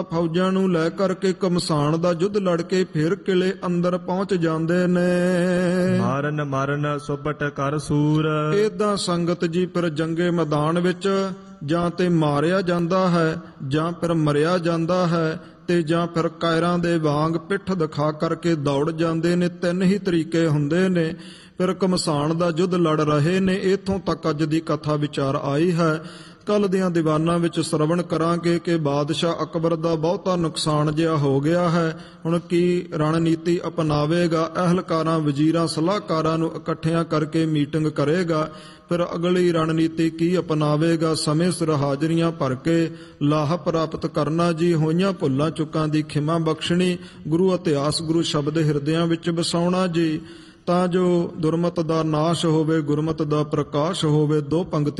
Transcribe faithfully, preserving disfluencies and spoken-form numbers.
ਫੌਜਾਂ ਨੂੰ ਲੈ ਕਰਕੇ ਘਮਸਾਣ ਦਾ ਯੁੱਧ ਲੜ ਕੇ ਫਿਰ ਕਿਲੇ ਅੰਦਰ ਪਹੁੰਚ ਜਾਂਦੇ ਨੇ। ਮਾਰਨ ਮਾਰਨ ਸੁਪਟ ਕਰ ਸੂਰ। ਏਦਾਂ ਸੰਗਤ ਜੀ ਫਿਰ ਜੰਗੇ ਮੈਦਾਨ ਵਿੱਚ ਜਾਂ ਤੇ ਮਾਰਿਆ ਜਾਂਦਾ ਹੈ ਜਾਂ ਫਿਰ ਮਰਿਆ ਜਾਂਦਾ ਹੈ ਤੇ ਜਾਂ ਫਿਰ ਕਾਇਰਾਂ ਦੇ ਵਾਂਗ ਪਿੱਠ ਦਿਖਾ ਕਰਕੇ ਦੌੜ ਜਾਂਦੇ ਨੇ। ਤਿੰਨ ਹੀ ਤਰੀਕੇ ਹੁੰਦੇ ਨੇ। ਫਿਰ ਘਮਸਾਣ ਦਾ ਯੁੱਧ ਲੜ ਰਹੇ ਨੇ। ਇੱਥੋਂ ਤੱਕ ਅੱਜ ਦੀ ਕਥਾ ਵਿਚਾਰ ਆਈ ਹੈ। ਕੱਲ ਦੀਆਂ ਦੀਵਾਨਾਂ ਵਿੱਚ ਸਰਵਣ ਕਰਾਂਗੇ ਕਿ ਬਾਦਸ਼ਾਹ ਅਕਬਰ ਦਾ ਬਹੁਤਾ ਨੁਕਸਾਨ ਜਿਹਾ ਹੋ ਗਿਆ ਹੈ। ਹੁਣ ਕੀ ਰਣਨੀਤੀ ਅਪਣਾਵੇਗਾ? ਅਹਿਲਕਾਰਾਂ ਵਜ਼ੀਰਾਂ ਸਲਾਹਕਾਰਾਂ ਨੂੰ ਇਕੱਠਿਆਂ ਕਰਕੇ ਮੀਟਿੰਗ ਕਰੇਗਾ। ਫਿਰ ਅਗਲੀ ਰਣਨੀਤੀ ਕੀ ਅਪਣਾਵੇਗਾ? ਸਮੇਂ ਸਿਰ ਹਾਜ਼ਰੀਆਂ ਭਰ ਕੇ ਲਾਹ ਪ੍ਰਾਪਤ ਕਰਨਾ ਜੀ। ਹੋਈਆਂ ਭੁੱਲਾਂ ਚੁੱਕਾਂ ਦੀ ਖਿਮਾ ਬਖਸ਼ਣੀ, ਗੁਰੂ ਇਤਿਹਾਸ ਗੁਰੂ ਸ਼ਬਦ ਹਿਰਦਿਆਂ ਵਿੱਚ ਵਸਾਉਣਾ ਜੀ, ਤਾਂ ਜੋ ਦੁਰਮਤ ਦਾ ਨਾਸ਼ ਹੋਵੇ, ਗੁਰਮਤ ਦਾ ਪ੍ਰਕਾਸ਼ ਹੋਵੇ। ਦੋ ਪੰਗਤੀ